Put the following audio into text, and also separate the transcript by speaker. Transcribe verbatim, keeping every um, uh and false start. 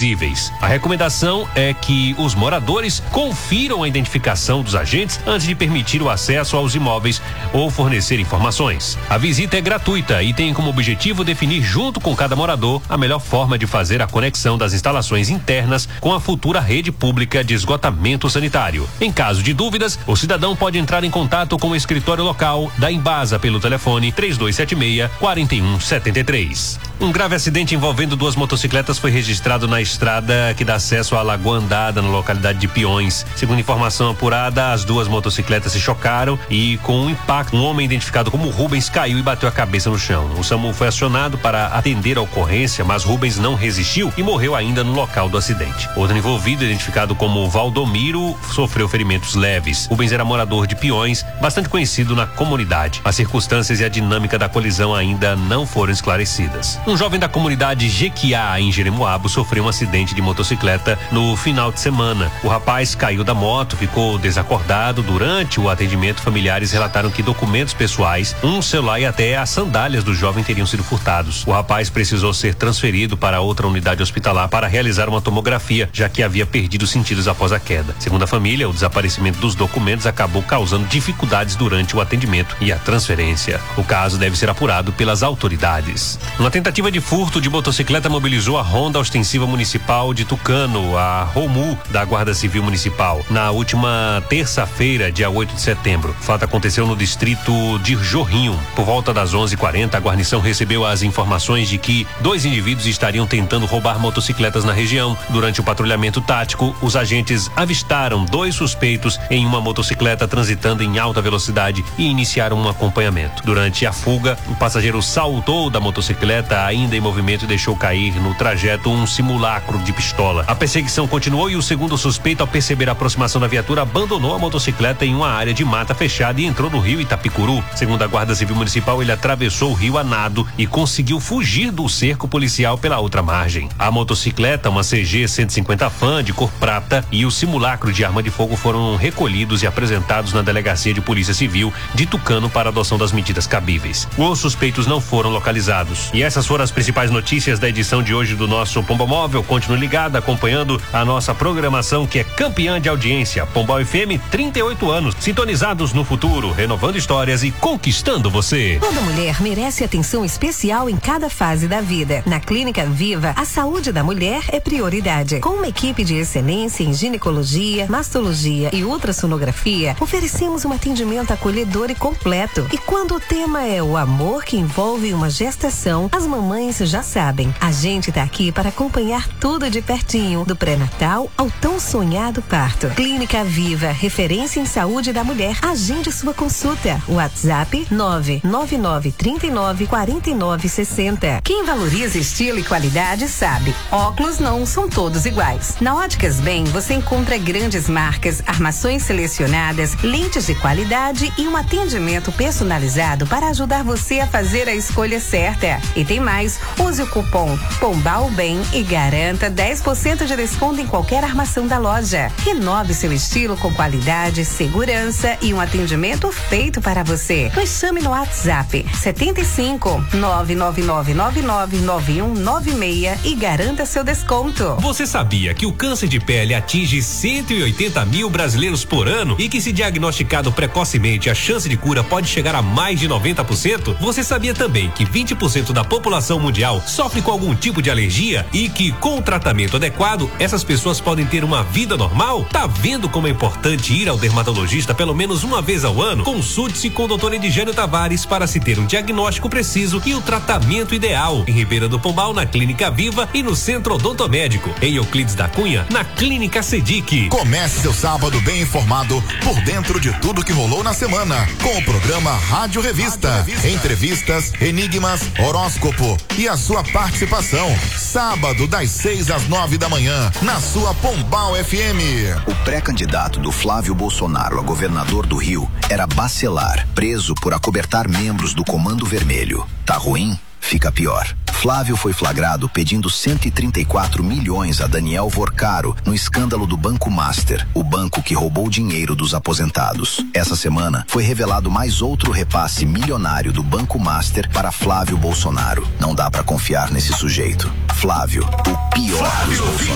Speaker 1: visíveis. A recomendação é que os moradores confiram a identificação dos agentes antes de permitir o acesso aos imóveis ou fornecer informações. A visita é gratuita e tem como objetivo definir junto com cada morador a melhor forma de fazer a conexão das instalações internas com a futura rede pública de esgotamento sanitário. Em caso de dúvidas, o cidadão pode entrar em contato com o escritório local da Embasa pelo telefone três dois sete seis, quatro um sete três. Um grave acidente envolvendo duas motocicletas foi registrado na estrada que dá acesso à Lagoa Andada, na localidade de Piões. Segundo informação apurada, as duas motocicletas se chocaram e, com um impacto, um homem identificado como Rubens caiu e bateu a cabeça no chão. O SAMU foi acionado para atender a ocorrência, mas Rubens não resistiu e morreu ainda no local do acidente. Outro envolvido, identificado como Valdomiro, sofreu ferimentos leves. Rubens era morador de Piões, bastante conhecido na comunidade. As circunstâncias e a dinâmica da colisão ainda não foram esclarecidas. Um jovem da comunidade Jequiá, em Jeremoabo, sofreu um acidente de motocicleta no final de semana. O rapaz caiu da moto, ficou desacordado. Durante o atendimento, familiares relataram que documentos pessoais, um celular e até as sandálias do jovem teriam sido furtados. O rapaz precisou ser transferido para outra unidade hospitalar para realizar uma tomografia, já que havia perdido os sentidos após a queda. Segundo a família, o desaparecimento dos documentos acabou causando dificuldades durante o atendimento e a transferência. O caso deve ser apurado pelas autoridades. Uma tentativa de furto de motocicleta mobilizou a Ronda Ostensiva Municipal de Tucano, a ROMU da Guarda Civil Municipal, na última terça-feira, dia oito de setembro. O fato aconteceu no distrito de Jorrinho. Por volta das onze e quarenta, a guarnição recebeu as informações de que dois indivíduos estariam tentando roubar motocicletas na região. Durante o patrulhamento tático, os agentes avistaram dois suspeitos em uma motocicleta transitando em alta velocidade e iniciaram um acompanhamento. Durante a fuga, o passageiro saltou da motocicleta ainda em movimento e deixou cair no trajeto um simulacro de pistola. A perseguição continuou e o segundo suspeito, ao perceber a aproximação da viatura, abandonou a motocicleta em uma área de mata fechada e entrou no rio Itapicuru. Segundo a Guarda Civil Municipal, ele atravessou o rio a nado e conseguiu fugir do cerco policial pela outra margem. A motocicleta, uma C G cento e cinquenta Fan de cor prata, e o simulacro de arma de fogo foram recolhidos e apresentados na Delegacia de Polícia Civil de Tucano para adoção das medidas cabíveis. Os suspeitos não foram localizados. E essas foram as principais notícias da edição de hoje do nosso Pombal Móvel. Continue ligado, acompanhando a nossa programação, que é campeã de audiência. Pombal F M, trinta e oito anos, sintonizados no futuro, renovando histórias e conquistando você.
Speaker 2: Toda mulher merece atenção especial em cada fase da vida. Na Clínica Viva, a saúde da mulher é prioridade. Com uma equipe de excelência em ginecologia, mastologia e ultrassonografia, oferecemos um atendimento acolhedor e completo. E quando o tema é o amor que envolve uma gestação, as mamães já sabem. A gente tá aqui para acompanhar tudo de pertinho, do pré-natal ao tão sonhado parto. Clínica Viva, referência em saúde da mulher. Agende sua consulta. WhatsApp nove nove nove, trinta e nove, quarenta e nove, sessenta. Quem valoriza estilo e qualidade sabe, óculos não são todos iguais. Na Óticas Bem, você encontra grandes marcas, armações selecionadas, lentes de qualidade e um atendimento personalizado para ajudar você a fazer a escolha certa. E tem mais, use o cupom Pombal Bem e garanta dez por cento de desconto em qualquer armação da loja. Renove seu estilo com qualidade, segurança e um atendimento feito para você. Nos chame no WhatsApp setenta e cinco, nove nove nove nove nove nove um nove seis e garanta seu desconto.
Speaker 1: Você sabia que o câncer de pele atinge cento e oitenta mil brasileiros por ano e que, se diagnosticado precocemente, a chance de cura pode chegar a mais de noventa por cento? Você sabia também que vinte por cento da população mundial sofre com algum tipo de alergia e que, com o tratamento adequado, essas pessoas podem ter uma vida normal? Tá vendo como é importante ir ao dermatologista pelo menos uma vez ao ano? Consulte-se com o doutor Edgênio Tavares para se ter um diagnóstico preciso e o tratamento ideal. Em Ribeira do Pombal, na Clínica Viva, e no Centro Odontomédico. Em Euclides da Cunha, na Clínica Sedic.
Speaker 3: Comece seu sábado bem informado, por dentro de tudo que rolou na semana, com o programa Rádio Revista. Rádio Revista. Entrevistas, enigmas, horóscopo e a sua participação. Sábado, das seis às nove da manhã, na sua Pombal F M.
Speaker 4: O pré-candidato do Flávio Bolsonaro a governador do Rio era Bacelar, preso por acobertar membros do Comando Vermelho. Tá ruim? Fica pior. Flávio foi flagrado pedindo cento e trinta e quatro milhões a Daniel Vorcaro no escândalo do Banco Master, o banco que roubou dinheiro dos aposentados. Essa semana foi revelado mais outro repasse milionário do Banco Master para Flávio Bolsonaro. Não dá pra confiar nesse sujeito. Flávio, o pior dos Bolsonaro.